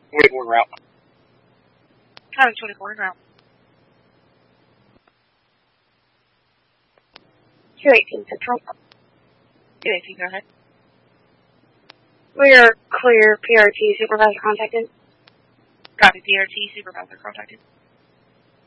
24 route. Traffic 24 route. 218 Central. 218, go ahead. We are clear. PRT supervisor contacted. Copy, PRT supervisor contacted.